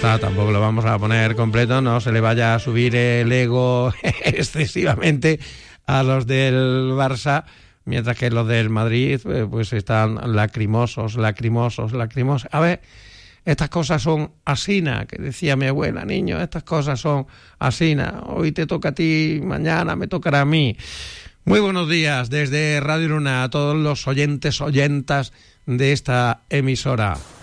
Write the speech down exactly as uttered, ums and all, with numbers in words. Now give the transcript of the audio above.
está, tampoco lo vamos a poner completo, no se le vaya a subir el ego excesivamente a los del Barça, mientras que los del Madrid pues están lacrimosos, lacrimosos, lacrimosos. A ver, estas cosas son asina, que decía mi abuela, niño, estas cosas son asina. Hoy te toca a ti, mañana me tocará a mí. Muy buenos días desde Radio Luna a todos los oyentes, oyentas de esta emisora.